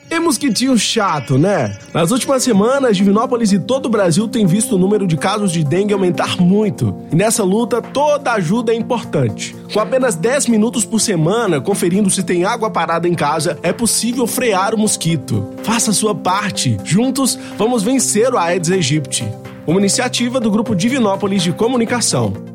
E mosquitinho chato, né? Nas últimas semanas, Divinópolis e todo o Brasil têm visto o número de casos de dengue aumentar muito. E nessa luta, toda ajuda é importante. Com apenas 10 minutos por semana, conferindo se tem água parada em casa, é possível frear o mosquito. Faça a sua parte. Juntos, vamos vencer o Aedes aegypti. Uma iniciativa do Grupo Divinópolis de Comunicação.